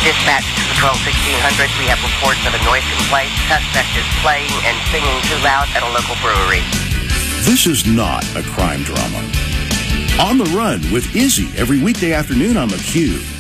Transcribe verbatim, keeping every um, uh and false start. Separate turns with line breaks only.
Dispatch to the twelve sixteen hundred. We have reports of a noise complaint. Suspect is playing and singing too loud at a local brewery.
This is not a crime drama. On the Run with Izzy every weekday afternoon on theCUBE.